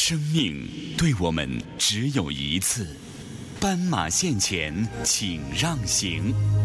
生命对我们只有一次，斑马线前请让行。